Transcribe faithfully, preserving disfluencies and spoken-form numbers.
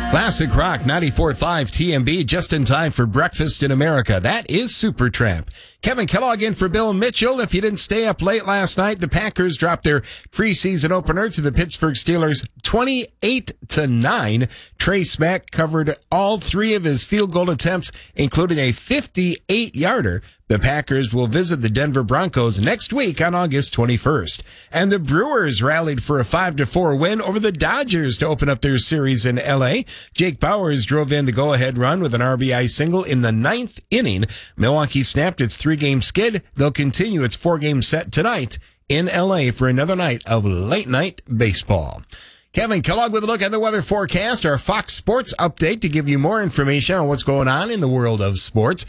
Classic Rock ninety-four point five T M B, just in time for breakfast in America. That is Supertramp. Kevin Kellogg in for Bill Mitchell. If you didn't stay up late last night, the Packers dropped their preseason opener to the Pittsburgh Steelers twenty-eight to nine. Trey Smack covered all three of his field goal attempts, including a fifty-eight yarder. The Packers will visit the Denver Broncos next week on August twenty-first. And the Brewers rallied for a five to four win over the Dodgers to open up their series in L A. Jake Bauers drove in the go-ahead run with an R B I single in the ninth inning. Milwaukee snapped its three-game skid. They'll continue its four-game set tonight in L A for another night of late-night baseball. Kevin Kellogg with a look at the weather forecast, our Fox Sports update to give you more information on what's going on in the world of sports.